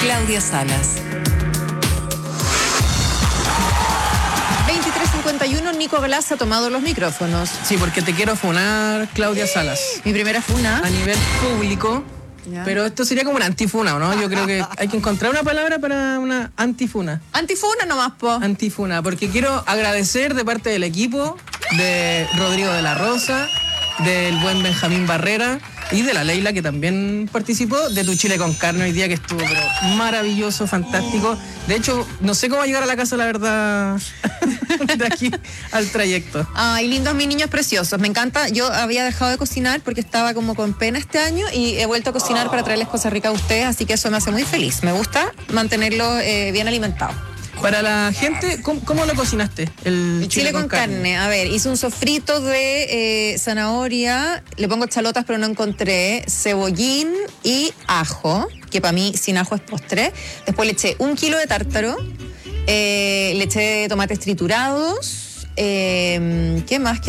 Claudia Salas. 23:51, Nico Glass ha tomado los micrófonos. Sí, porque te quiero funar, Claudia Salas. Mi primera funa. A nivel público. Ya. Pero esto sería como una antifuna, ¿no? Yo creo que hay que encontrar una palabra para una antifuna. Antifuna nomás, po. Antifuna, porque quiero agradecer de parte del equipo, de Rodrigo de la Rosa, del buen Benjamín Barrera y de la Leila, que también participó, de Tu Chile con Carne hoy día, que estuvo pero maravilloso, fantástico. De hecho, no sé cómo llegar a la casa, la verdad, de aquí al trayecto. Ay, lindos mis niños preciosos. Me encanta. Yo había dejado de cocinar porque estaba como con pena este año y he vuelto a cocinar para traerles cosas ricas a ustedes, así que eso me hace muy feliz. Me gusta mantenerlos bien alimentados. Para la gente, ¿cómo lo cocinaste? El chile con carne. A ver, hice un sofrito de zanahoria, le pongo chalotas pero no encontré, cebollín y ajo, que para mí sin ajo es postre. Después le eché 1 kilo de tártaro, le eché tomates triturados, ¿qué más?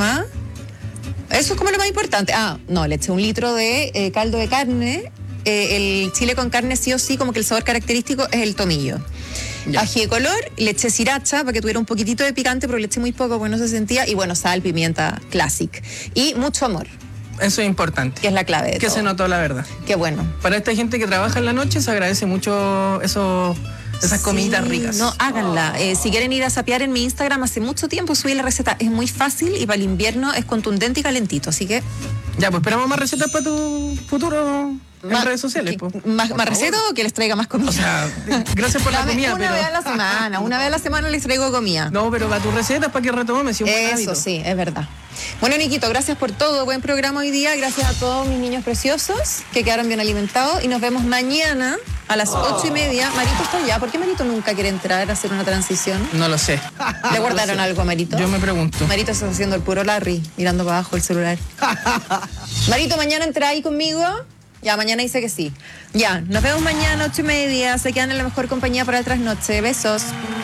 Eso es como lo más importante. Le eché 1 litro de caldo de carne. El chile con carne sí o sí, como que el sabor característico es el tomillo. Ya. Ají de color, le eché sriracha para que tuviera un poquitito de picante, pero le eché muy poco porque no se sentía. Y bueno, sal, pimienta, classic. Y mucho amor. Eso es importante. Que es la clave de que todo. Se notó, la verdad. Qué bueno. Para esta gente que trabaja en la noche se agradece mucho esas comiditas ricas. No, háganla. Si quieren ir a sapear en mi Instagram, hace mucho tiempo subí la receta. Es muy fácil y para el invierno es contundente y calentito, así que... Ya, pues esperamos más recetas para tu futuro en redes sociales. ¿Más recetas o que les traiga más comida? O sea, gracias por la comida, una vez a la semana les traigo comida. No, pero para tus recetas, para que retomes un buen hábito. Eso sí, es verdad. Bueno, Niquito, gracias por todo. Buen programa hoy día. Gracias a todos mis niños preciosos que quedaron bien alimentados. Y nos vemos mañana a las 8:30. Marito está allá. ¿Por qué Marito nunca quiere entrar a hacer una transición? No lo sé. ¿Le guardaron algo a Marito? Yo me pregunto. Marito está haciendo el puro Larry, mirando para abajo el celular. Marito, ¿mañana entra ahí conmigo? Ya, mañana dice que sí. Ya, nos vemos mañana 8:30. Se quedan en la mejor compañía para el trasnoche. Besos.